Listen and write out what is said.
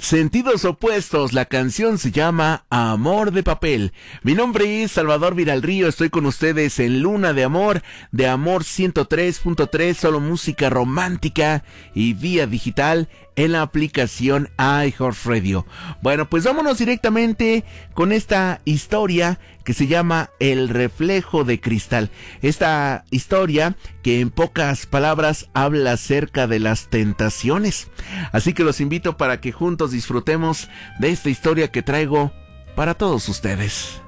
Sentidos opuestos, la canción se llama Amor de Papel. Mi nombre es Salvador Viralrío, estoy con ustedes en Luna de Amor 103.3, solo música romántica y vía digital en la aplicación iHeartRadio. Bueno, pues vámonos directamente con esta historia que se llama El reflejo de cristal. Esta historia que en pocas palabras habla acerca de las tentaciones. Así que los invito para que juntos disfrutemos de esta historia que traigo para todos ustedes.